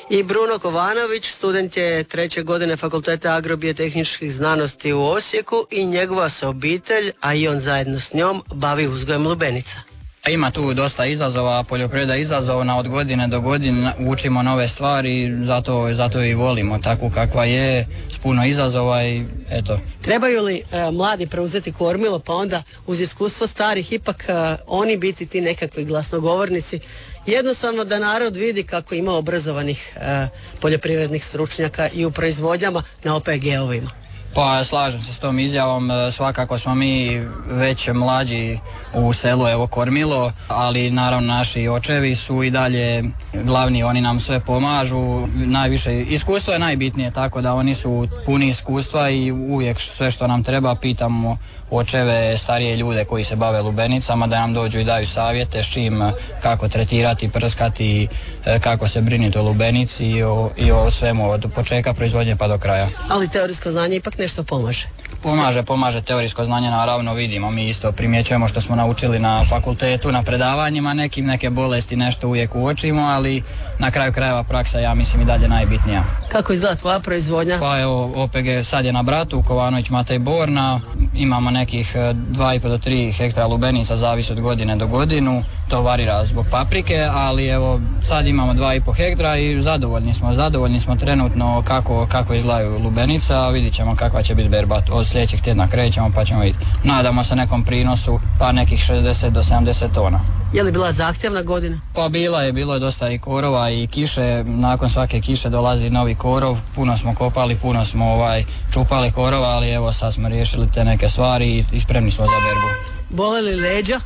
I Bruno Kovanović, student je 3. godine Fakulteta agrobiotehničkih znanosti u Osijeku i njegova se obitelj, a i on zajedno s njom, bavi uzgojem lubenica. Ima tu dosta izazova, poljoprivreda je izazovna, od godine do godine učimo nove stvari, zato i volimo takvu kakva je, s puno izazova i eto. Trebaju li mladi preuzeti kormilo, pa onda uz iskustvo starih ipak oni biti ti nekakvi glasnogovornici, jednostavno da narod vidi kako ima obrazovanih poljoprivrednih stručnjaka i u proizvodnjama na OPG-ovima? Pa slažem se s tom izjavom, svakako smo mi već mlađi u selu, evo kormilo, ali naravno naši očevi su i dalje glavni, oni nam sve pomažu, najviše iskustvo je najbitnije, tako da oni su puni iskustva i uvijek sve što nam treba pitamo očeve, starije ljude koji se bave lubenicama da nam dođu i daju savjete s čim, kako tretirati, prskati, kako se brinuti o lubenici i o svemu od početka proizvodnje pa do kraja. Ali teorijsko znanje ipak nešto pomaže. Pomaže teorijsko znanje, naravno vidimo, mi isto primjećujemo što smo naučili na fakultetu, na predavanjima, neke bolesti nešto uvijek uočimo, ali na kraju krajeva praksa ja mislim i dalje najbitnija. Kako izgleda tvoja proizvodnja? Pa evo, OPG sad je na Bratu, Kovanović Matej Borna, imamo nekih 2,5 do 3 hektara lubenica, zavisi od godine do godinu, to varira zbog paprike, ali evo sad imamo 2,5 hektara i zadovoljni smo trenutno kako izgledaju lubenica, vidit ćemo kakva će biti berba. Od sljedećeg tjedna krećemo pa ćemo vidjeti. Nadamo se nekom prinosu pa nekih 60 do 70 tona. Je li bila zahtjevna godina? Pa bilo je dosta i korova i kiše, nakon svake kiše dolazi novi korov, puno smo kopali, puno smo čupali korova, ali evo sad smo riješili te neke stvari i spremni smo za berbu. Bole li leđa?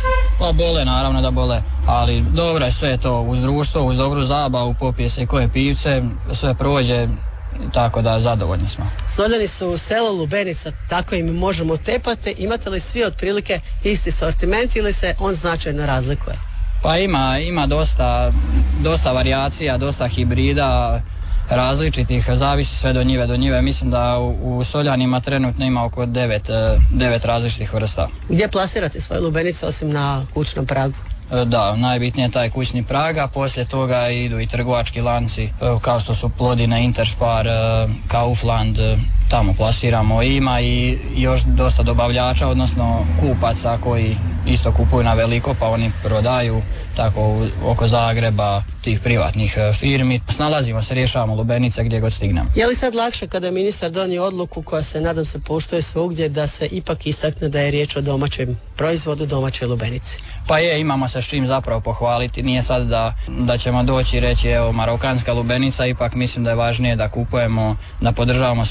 Pa bole, naravno da bole, ali dobro je sve to uz društvo, uz dobru zabavu, popije se i koje pivce, sve prođe, tako da zadovoljni smo. Soljani su selo lubenica, tako im možemo tepati. Imate li svi otprilike isti sortiment ili se on značajno razlikuje? Pa ima dosta varijacija, dosta hibrida, različitih, zavisi sve do njive. Mislim da u Soljanima trenutno ima oko 9 različitih vrsta. Gdje plasirate svoje lubenice osim na kućnom pragu? Da, najbitnije je taj kućni prag, a poslije toga idu i trgovački lanci kao što su Plodine, Interspar, Kaufland, tamo plasiramo. Ima i još dosta dobavljača, odnosno kupaca koji isto kupuju na veliko pa oni prodaju, tako oko Zagreba, tih privatnih firmi. Snalazimo se, rješavamo lubenice gdje god stignemo. Je li sad lakše kada je ministar donio odluku koja se, nadam se, poštuje svugdje, da se ipak istakne da je riječ o domaćem proizvodu, domaćoj lubenici? Pa imamo se s čim zapravo pohvaliti, nije sad da ćemo doći i reći evo marokanska lubenica, ipak mislim da je važnije da kupujemo, da podržavamo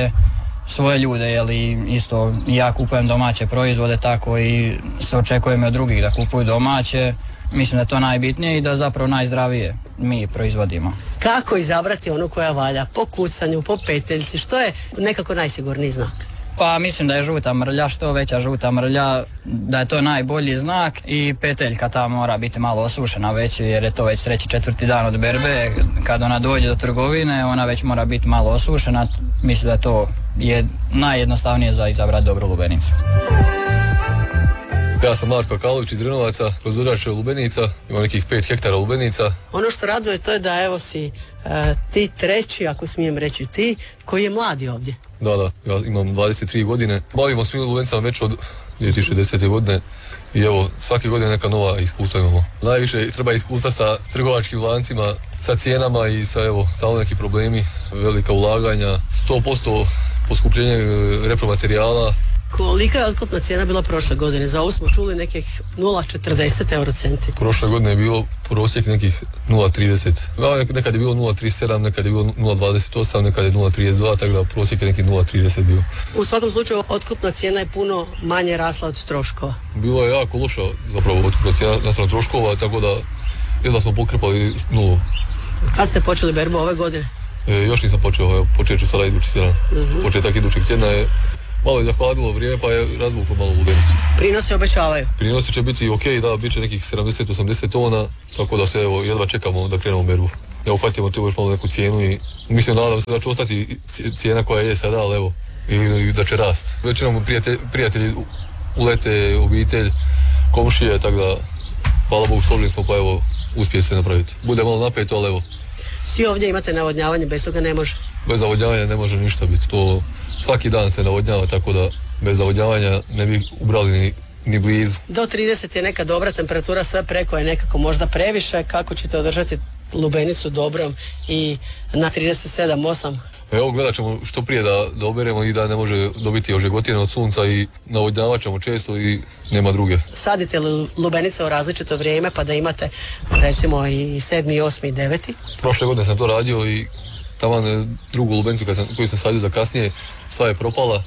svoje ljude, jer isto ja kupujem domaće proizvode, tako i se očekujem od drugih da kupuju domaće. Mislim da je to najbitnije i da zapravo najzdravije mi proizvodimo. Kako izabrati onu koja valja? Po kucanju, po peteljci, što je nekako najsigurniji znak? Pa mislim da je žuta mrlja, što veća žuta mrlja, da je to najbolji znak i peteljka ta mora biti malo osušena već, jer je to već 3. 4. dan od berbe, kad ona dođe do trgovine ona već mora biti malo osušena, mislim da to je najjednostavnije za izabrati dobru lubenicu. Ja sam Marko Kalović iz Drinovaca, proizvođač lubenica, imam nekih 5 hektara lubenica. Ono što raduje to je da evo si ti treći, ako smijem reći ti, koji je mladi ovdje. Da, ja imam 23 godine. Bavimo s lubenicama već od 2010. godine i evo, svake godine neka nova iskustva imamo. Najviše treba iskustva sa trgovačkim lancima, sa cijenama i sa stalno neki problemi, velika ulaganja, 100% poskupljenje repromaterijala. Kolika je otkupna cijena bila prošle godine? Za ovo smo čuli nekih 0,40 eurocenti. Prošle godine je bilo prosjek nekih 0,30. Nekad je bilo 0,37, nekad je bilo 0,28, nekad je 0,32, tako da prosjek je nekih 0,30 bio. U svakom slučaju otkupna cijena je puno manje rasla od troškova. Bilo je jako loša zapravo otkupna cijena naspram troškova, tako da jedva smo pokrpali nulu. Kad ste počeli berbu ove godine? Još nisam počeo, počet ću sada idući tjedan. Početak idućeg tjedna je malo je zahladilo vrijeme pa je razvuklo malo lubenicu. Prinosi obećavaju? Prinosi će biti ok, da, bit će nekih 70-80 tona, tako da se jedva čekamo da krenemo berbu. Uhvatimo tu još malo neku cijenu i mislim, nadam se da će ostati cijena koja je sada, ali ili da će rast. Većinom prijatelji ulete, obitelj, komšije, tako da hvala Bogu složili smo pa uspije se napraviti. Bude malo napeto, ali Svi ovdje imate navodnjavanje, bez toga ne može. Bez navodnjavanja ne može ništa biti. To svaki dan se navodnjava, tako da bez navodnjavanja ne bi ubrali ni blizu. Do 30 je neka dobra temperatura, sve preko je nekako možda previše. Kako ćete održati lubenicu dobrom i na 37-8? Evo, gledat ćemo što prije da oberemo i da ne može dobiti ožegotine od sunca i navodnjavat ćemo često i nema druge. Sadite li lubenice u različito vrijeme pa da imate recimo i 7., 8. i 9. Prošle godine sam to radio i taman drugu lubenicu koju sam sadio za kasnije, sva je propala.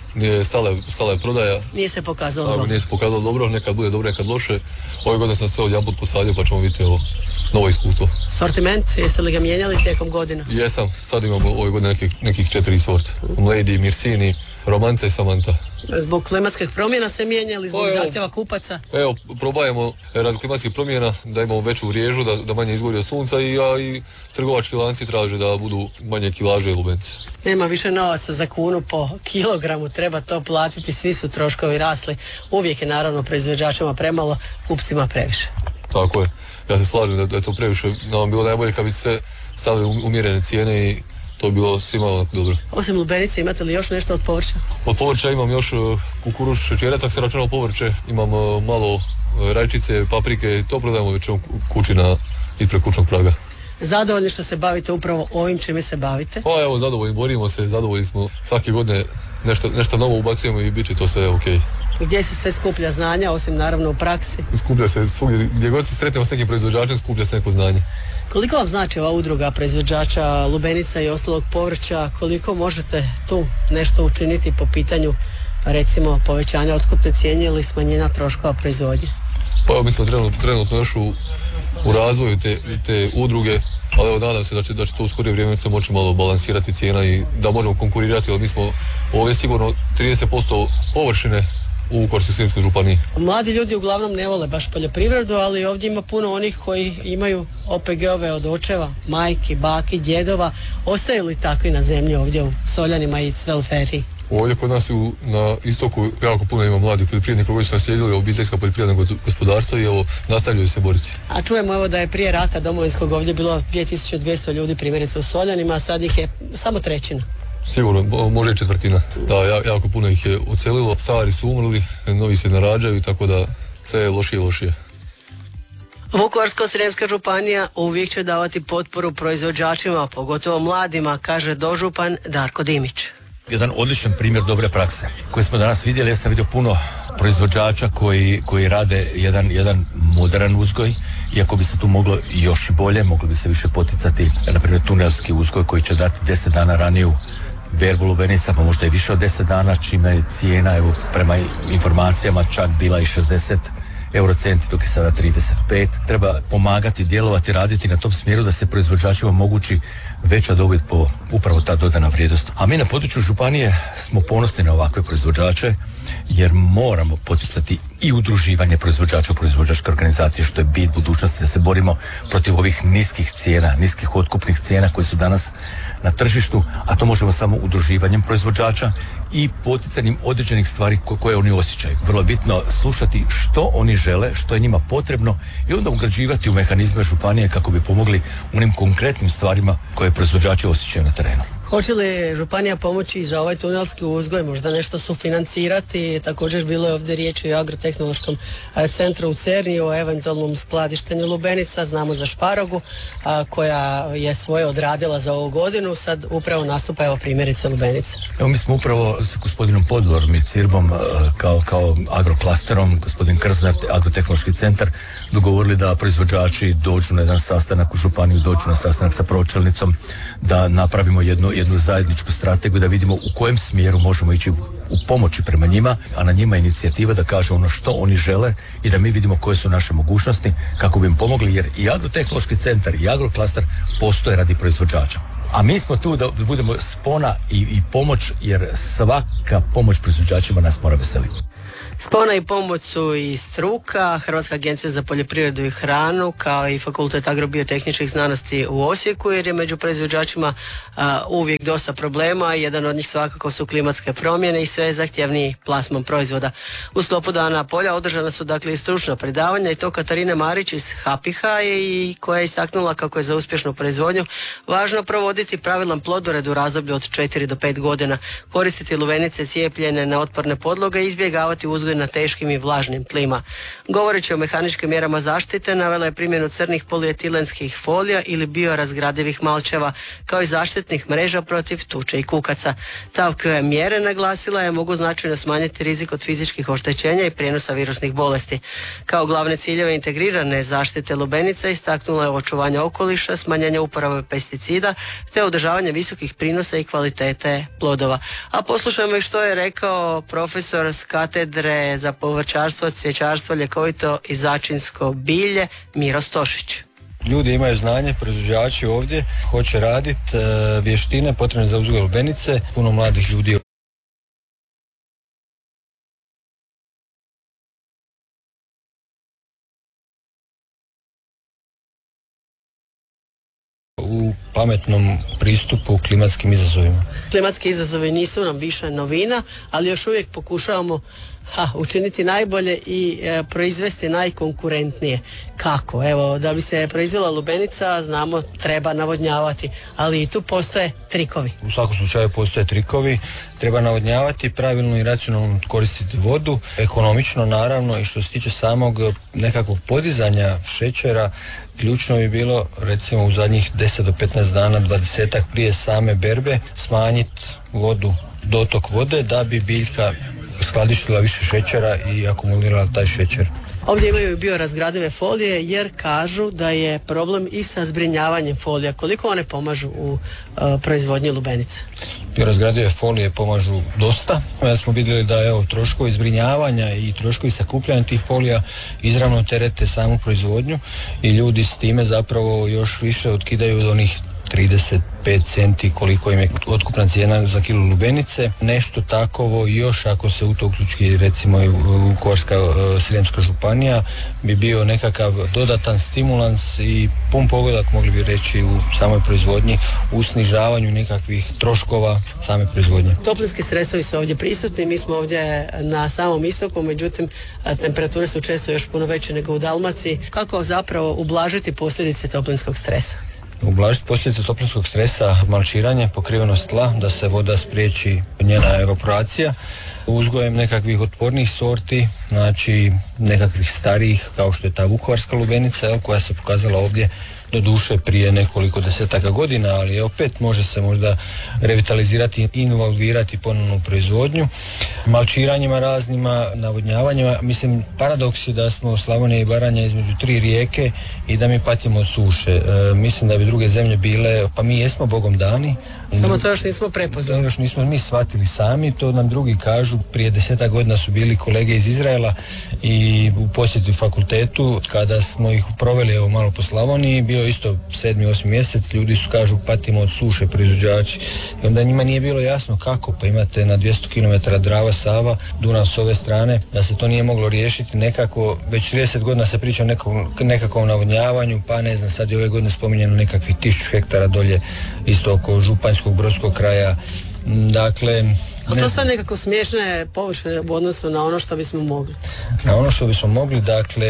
Stala je prodaja. Nije se pokazalo dobro. Nije se pokazalo dobro, nekad bude dobro, nekad loše. Ove godine sam sve odjedanput posadio pa ćemo vidjeti novo iskustvo. Sortiment, jeste li ga mijenjali tijekom godina? Jesam, sad imamo ove godine nekih 4 sorte. Lady, Mirsini, Romanca i Samanta. Zbog klimatskih promjena se mijenja ili zbog zahtjeva kupaca? Evo, probajemo radi klimatskih promjena da imamo veću vriježu, da manje izgori od sunca i trgovački lanci traže da budu manje kilaže i lubenice. Nema više novaca za kunu po kilogramu, treba to platiti, svi su troškovi rasli. Uvijek je naravno proizvođačima premalo, kupcima previše. Tako je, ja se slažem da je to previše. Nam bilo najbolje kad bi se stavili umjerene cijene i to bi bilo svima onako dobro. Osim lubenice, imate li još nešto od povrća? Od povrća imam još kukuruz, šećerac, ako se računalo povrće, imam malo rajčice, paprike, to prodajemo već u kući ispred kućnog praga. Zadovoljni što se bavite upravo ovim čime se bavite? Pa evo, zadovoljni, borimo se, zadovoljni smo. Svake godine nešto novo ubacujemo i bit će to sve okej. Gdje se sve skuplja znanja, osim naravno u praksi? Skuplja se svugdje, gdje god se sretnemo s nekim proizvođačem, skuplja se neko znanje. Koliko vam znači ova udruga proizvođača lubenica i ostalog povrća? Koliko možete tu nešto učiniti po pitanju, recimo, povećanja otkupne cijene ili smanjenja troškova proizvodnje? Pa evo, mi smo trenutno još u razvoju te udruge, ali evo, nadam se da će to u skorije vrijeme se moći malo balansirati cijena i da možemo konkurirati, jer mi smo ovdje sigurno 30% površine u Vukovarsko-srijemskoj županiji. Mladi ljudi uglavnom ne vole baš poljoprivredu, ali ovdje ima puno onih koji imaju OPG-ove od očeva, majki, baki, djedova. Ostaju li takvi na zemlji ovdje u Soljanima i Cvelferiji? Ovdje kod nas na istoku jako puno ima mladih poljoprivrednika koji su naslijedili obiteljska poljoprivredna gospodarstva i evo, nastavljaju se boriti. A čujemo evo da je prije rata domovinskog ovdje bilo 2200 ljudi primjerice u Soljanima, a sad ih je samo 1/3. Sigurno, može i 1/4. Da, jako puno ih je odselilo, stari su umrli, novi se ne rađaju, tako da sve je lošije i lošije. Vukovarsko-srijemska županija uvijek će davati potporu proizvođačima, pogotovo mladima, kaže dožupan Darko Dimić. Jedan odličan primjer dobre prakse koji smo danas vidjeli. Ja sam vidio puno proizvođača koji rade jedan moderan uzgoj, iako bi se tu moglo još bolje, moglo bi se više poticati, na primjer tunelski uzgoj koji će dati 10 dana raniju berbu lubenica, pa možda i više od 10 dana, čime je cijena, evo, prema informacijama čak bila i 60 eurocenti, dok je sada 35. Treba pomagati, djelovati, raditi na tom smjeru da se proizvođačima omogući veća dobit po upravo ta dodana vrijednost. A mi na području županije smo ponosni na ovakve proizvođače, jer moramo poticati i udruživanje proizvođača u proizvođačke organizacije, što je bit budućnosti, da se borimo protiv ovih niskih cijena, niskih otkupnih cijena koje su danas na tržištu, a to možemo samo udruživanjem proizvođača i poticanjem određenih stvari koje oni osjećaju. Vrlo bitno slušati što oni žele, što je njima potrebno i onda ugrađivati u mehanizme županije kako bi pomogli onim konkretnim stvarima koje proizvođači osjećaju na terenu. Hoće li županija pomoći za ovaj tunelski uzgoj, možda nešto sufinancirati? Također bilo je ovdje riječi o agrotehnološkom centru u Cerni, o eventualnom skladištenju lubenica. Znamo za šparogu koja je svoje odradila za ovu godinu, sad upravo nastupa evo primjerice lubenica. Evo, mi smo upravo s gospodinom Podlorom i Cirbom kao agroklasterom, gospodin Krznar, agrotehnološki centar, dogovorili da proizvođači dođu na jedan sastanak u županiju, dođu na sastanak sa pročelnicom, da napravimo jednu zajedničku strategiju, da vidimo u kojem smjeru možemo ići u pomoći prema njima, a na njima je inicijativa da kaže ono što oni žele i da mi vidimo koje su naše mogućnosti kako bi im pomogli, jer i agrotehnološki centar i agroklaster postoje radi proizvođača. A mi smo tu da budemo spona i pomoć, jer svaka pomoć proizvođačima nas mora veseliti. Spona i pomoć su i struka, Hrvatska agencija za poljoprivredu i hranu, kao i Fakultet agrobiotehničkih znanosti u Osijeku, jer je među proizvođačima uvijek dosta problema. Jedan od njih svakako su klimatske promjene i sve zahtjevniji plasman proizvoda. U sklopu Dana polja održana su dakle i stručna predavanja, i to Katarine Marić iz HAPIH-a, i koja je istaknula kako je za uspješnu proizvodnju važno provoditi pravilan plodored u razdoblju od 4 do 5 godina, koristiti luvenice cijepljene na otporne podloge i izbjegavati uzgoj na teškim i vlažnim tlima. Govoreći o mehaničkim mjerama zaštite, navela je primjenu crnih polietilenskih folija ili biorazgradivih malčeva, kao i zaštitnih mreža protiv tuče i kukaca. Takve mjere, naglasila je, mogu značajno smanjiti rizik od fizičkih oštećenja i prijenosa virusnih bolesti. Kao glavne ciljeve integrirane zaštite lubenica istaknula je očuvanje okoliša, smanjenje uporabe pesticida te održavanje visokih prinosa i kvalitete plodova. A poslušajmo i što je rekao profesor s katedre za povrćarstvo, cvjećarstvo, ljekovito i začinsko bilje Miro Stošić. Ljudi imaju znanje, proizvođači ovdje hoće raditi, vještine potrebne za uzgoj lubenice, puno mladih ljudi. U pametnom pristupu klimatskim izazovima. Klimatski izazovi nisu nam više novina, ali još uvijek pokušavamo učiniti najbolje i proizvesti najkonkurentnije. Kako? Evo, da bi se proizvela lubenica, znamo, treba navodnjavati, ali i tu postoje trikovi. U svakom slučaju postoje trikovi, treba navodnjavati, pravilno i racionalno koristiti vodu, ekonomično naravno, i što se tiče samog nekakvog podizanja šećera, ključno bi bilo, recimo u zadnjih 10 do 15 dana, 20-ak prije same berbe, smanjiti vodu, dotok vode, da bi biljka skladištila više šećera i akumulirala taj šećer. Ovdje imaju i biorazgradive folije, jer kažu da je problem i sa zbrinjavanjem folija. Koliko one pomažu u proizvodnji lubenice? Biorazgradive folije pomažu dosta. Ja smo vidjeli da troškovi zbrinjavanja i troškovi sakupljanja tih folija izravno terete samu proizvodnju i ljudi s time zapravo još više otkidaju od onih 35 centi koliko im je otkupna cijena za kilu lubenice. Nešto takovo još, ako se u to uključi recimo i Vukovarsko-srijemska županija, bi bio nekakav dodatan stimulans i pun pogodak, mogli bi reći, u samoj proizvodnji, u snižavanju nekakvih troškova same proizvodnje. Toplinski stresovi su ovdje prisutni, mi smo ovdje na samom istoku, međutim temperature su često još puno veće nego u Dalmaciji. Kako zapravo ublažiti posljedice toplinskog stresa? Ublažiti posljedice toplinskog stresa, malčiranje, pokrivenost tla, da se voda spriječi njena evaporacija, uzgojem nekakvih otpornih sorti, znači nekakvih starijih, kao što je ta vukovarska lubenica, koja se pokazala ovdje doduše prije nekoliko desetaka godina, ali opet može se možda revitalizirati i involvirati ponovno u proizvodnju, malčiranjima raznima, navodnjavanjima. Mislim, paradoks je da smo Slavonija i Baranja između 3 rijeke i da mi patimo od suše. Mislim da bi druge zemlje bile, pa mi jesmo Bogom dani. Samo to još nismo prepoznali. To još nismo mi shvatili sami, to nam drugi kažu. Prije 10 godina su bili kolege iz Izraela i u posjeti fakultetu, kada smo ih proveli malo po Slavoniji, bio isto 7. 8. mjesec, ljudi su kažu patimo od suše proizvođači. I onda njima nije bilo jasno kako, pa imate na 200 km Drava, Sava, Dunav s ove strane, da se to nije moglo riješiti nekako. Već 30 godina se priča o nekakvom navodnjavanju, pa ne znam, sad je ove godine spominjeno nekakvih 1000 hektara dolje isto oko Županjskog, Brodskog kraja. Dakle, a to sve nekako smiješne površine u odnosu na ono što bismo mogli. Na ono što bismo mogli, dakle,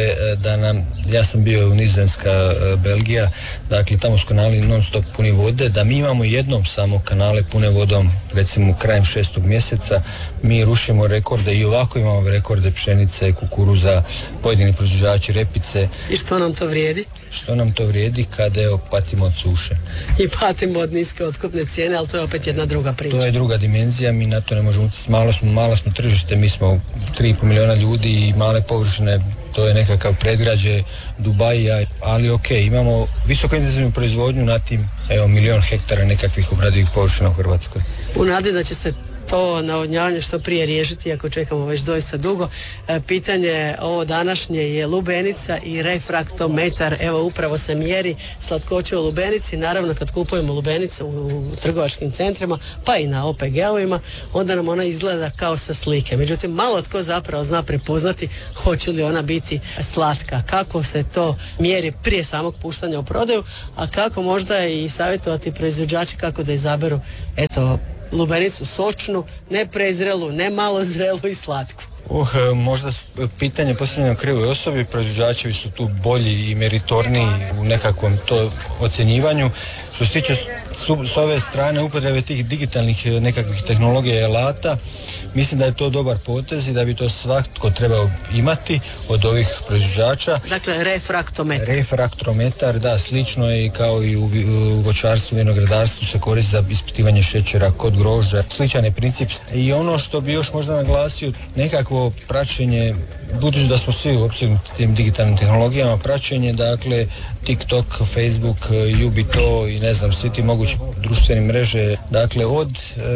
ja sam bio u Nizozemska, Belgija, dakle, tamo su kanali non stop puni vode, da mi imamo jednom samo kanale pune vodom, recimo krajem 6. mjeseca, mi rušimo rekorde i ovako imamo rekorde pšenice, kukuruza, pojedini proizvođači repice. I što nam to vrijedi? Što nam to vrijedi kada patimo od suše. I patimo od niske otkupne cijene, ali to je opet jedna druga priča. To je druga dimenzija, mi na to ne možemo utjecati. Malo smo tržište, mi smo 3,5 milijuna ljudi i male površine, to je nekakav predgrađe Dubaija, ali imamo visoko intenzivnu proizvodnju na tim 1 milijun hektara nekakvih obradivih površina u Hrvatskoj. U nadi da će se to navodnjavanje što prije riješiti, ako čekamo već doista dugo. Pitanje ovo današnje je lubenica i refraktometar. Evo, upravo se mjeri slatkoće u lubenici. Naravno, kad kupujemo lubenicu u trgovačkim centrima, pa i na OPG-ovima, onda nam ona izgleda kao sa slike. Međutim, malo tko zapravo zna prepoznati hoće li ona biti slatka. Kako se to mjeri prije samog puštanja u prodaju, a kako možda i savjetovati proizvođači kako da izaberu, eto, lubenicu sočnu, ne prezrelu, ne malo zrelu i slatku. Možda pitanje postavljeno krivoj osobi, proizvođači su tu bolji i meritorniji u nekakvom to ocjenjivanju. Što se tiče s ove strane upotrebe tih digitalnih nekakvih tehnologija i alata, mislim da je to dobar potez i da bi to svatko trebao imati od ovih proizvođača. Dakle, refraktometar. Refraktometar, da, slično je i kao i u voćarstvu i vinogradarstvu se koristi za ispitivanje šećera kod grožđa. Sličan je princip. I ono što bi još možda naglasio, nekakvo praćenje, budući da smo svi opsegnuti tim digitalnim tehnologijama, praćenje, dakle, TikTok, Facebook, Jubito i ne znam, svi ti mogući društvene mreže, dakle, od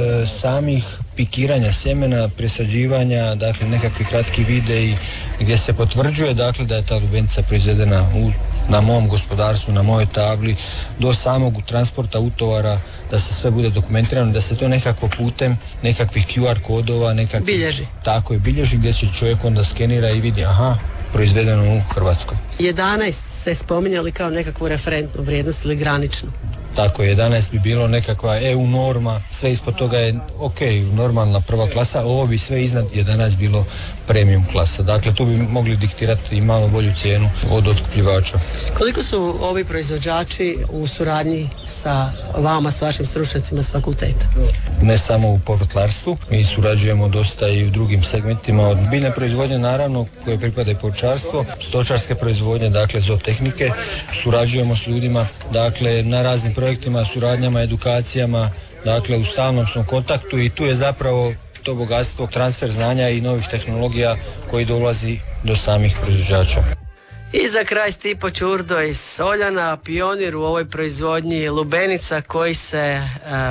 samih pikiranja sjemena, presađivanja, dakle, nekakvi kratki videi gdje se potvrđuje, dakle, da je ta lubenica proizvedena na mom gospodarstvu, na mojoj tabli, do samog transporta utovara, da se sve bude dokumentirano, da se to nekako putem nekakvih QR kodova, nekakvih... Bilježi. Tako je, bilježi, gdje će čovjek onda skenira i vidi, aha, proizvedeno u Hrvatskoj. 11 se spominjali kao nekakvu referentnu vrijednost ili graničnu. Tako je, 11 bi bilo nekakva EU norma, sve ispod toga je ok, normalna prva klasa, ovo bi sve iznad 11 bilo premium klasa. Dakle, tu bi mogli diktirati i malo bolju cijenu od otkupljivača. Koliko su ovi proizvođači u suradnji sa vama, s vašim stručnjacima s fakulteta? Ne samo u povrtlarstvu, mi surađujemo dosta i u drugim segmentima, od biljne proizvodnje naravno, koje pripada i povrćarstvo, stočarske proizvodnje, dakle zootehnike, surađujemo s ljudima, dakle na raznim projektima, suradnjama, edukacijama, dakle u stalnom smo kontaktu i tu je zapravo to bogatstvo, transfer znanja i novih tehnologija koji dolazi do samih proizvođača. I za kraj Stipo Ćurdo iz Soljana, pionir u ovoj proizvodnji lubenica koji se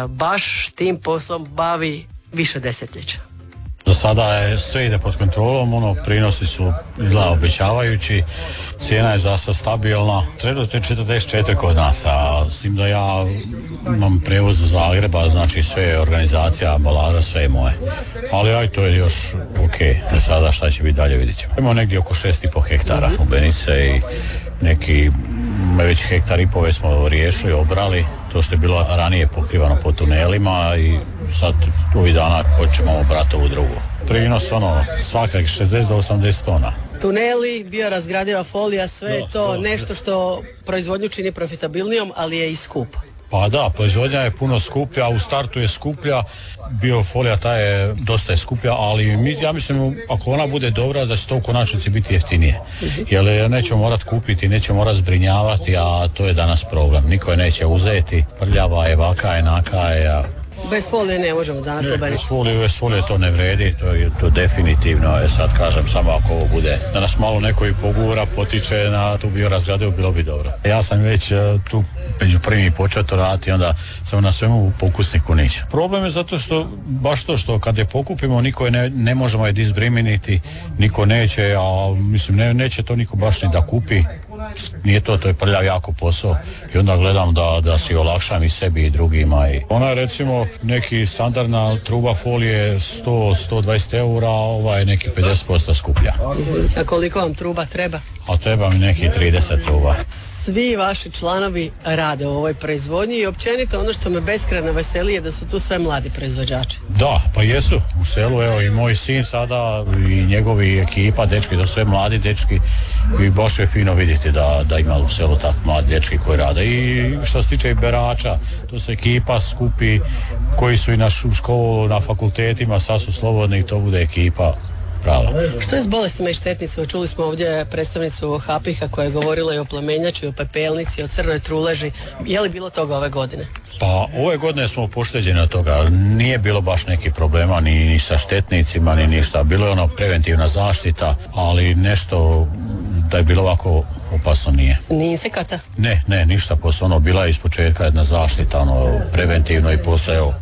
baš tim poslom bavi više desetljeća. Za sada je sve ide pod kontrolom, prinosi su izgleda obećavajući, cijena je za sad stabilna. Trenutno je 44 kod nas, a s tim da ja imam prevoz do Zagreba, znači sve je organizacija, ambalaža, sve je moje. Ali aj to je još ok, sada šta će biti dalje vidjet ćemo. Imamo negdje oko 6,5 hektara lubenice i neki već hektar i po već smo riješili, obrali. To što je bilo ranije pokrivano po tunelima i sad ovih dana počnemo brati ovu drugu. Prinos svakak 60 do 80 tona. Tuneli, biorazgradiva folija, sve je to nešto što proizvodnju čini profitabilnijom, ali je i skup. Pa da, proizvodnja je puno skuplja, u startu je skuplja, biofolija ta je dosta je skuplja, ali ja mislim ako ona bude dobra da će to u konačnici biti jeftinije. Jer nećemo morati kupiti, nećemo morati zbrinjavati, a to je danas problem. Niko je neće uzeti, prljava je, vaka je, naka je. Bez folije ne možemo danas lubeniti. Bez folije to ne vredi, to definitivno. Sad kažem, samo ako ovo bude da nas malo neko i pogura, potiče na tu biorazgradivu, bilo bi dobro. Ja sam već tu među prvimi počeo to raditi, onda sam na svemu u pokusniku nić. Problem je zato što, baš to što kad je pokupimo, niko je ne možemo je disbriminiti, niko neće, a mislim neće to niko baš ni da kupi. Nije to je prljav jako posao i onda gledam da si olakšam i sebi i drugima. I ona je recimo neki standardna truba folije 100-120 eura, a ova je neki 50% skuplja. A koliko vam truba treba? A treba mi neki 30 truba. Svi vaši članovi rade u ovoj proizvodnji i općenito ono što me beskrajno veseli je da su tu sve mladi proizvođači. Da, pa jesu u selu, evo i moj sin sada i njegovi ekipa, dečki, da su sve mladi dečki i baš je fino vidjeti da ima u selu tak mladi dečki koji rade. I što se tiče i berača, to se ekipa skupi koji su i na školu, na fakultetima, sad su slobodni i to bude ekipa. Prava. Što je s bolestima i štetnicama? Čuli smo ovdje predstavnicu HAPIH-a koja je govorila i o plemenjači, o pepelnici, o crnoj truleži. Je li bilo toga ove godine? Pa ove godine smo pošteđeni od toga. Nije bilo baš nekih problema ni sa štetnicima, ni ništa. Bilo je preventivna zaštita, ali nešto da je bilo ovako opasno nije. Ni insekata? Ne, ništa. Bila je ispočetka jedna zaštita, preventivno i poslije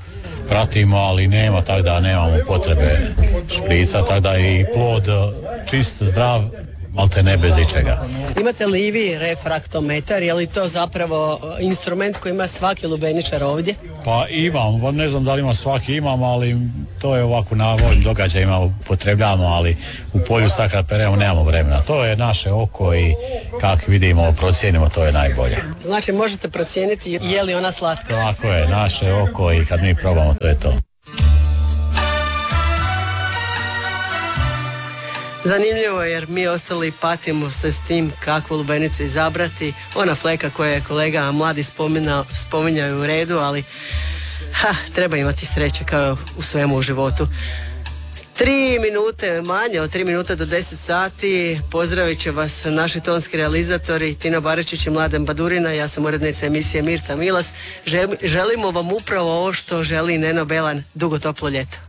pratimo, ali nema, tako da nemamo potrebe šprica, tako da je i plod čist, zdrav, malte ne bez ičega. Imate li i vi refraktometar, je li to zapravo instrument koji ima svaki lubeničar ovdje? Pa imam, ne znam da li ima svaki, imam, ali to je ovako na ovim događajima upotrebljamo, ali u polju sad kad peremo nemamo vremena. To je naše oko i kako vidimo, procijenimo, to je najbolje. Znači možete procijeniti je li ona slatka? Tako je, naše oko i kad mi probamo, to je to. Zanimljivo jer mi ostali patimo se s tim kakvu lubenicu izabrati. Ona fleka koje je kolega mladi spominjaju u redu, ali treba imati sreće kao u svemu u životu. 3 minute, manje od 3 minute do 10 sati. Pozdravit će vas naši tonski realizatori Tino Baričić i Mladen Badurina. Ja sam urednica emisije Mirta Milas. Želimo vam upravo ovo što želi Neno Belan, dugo toplo ljeto.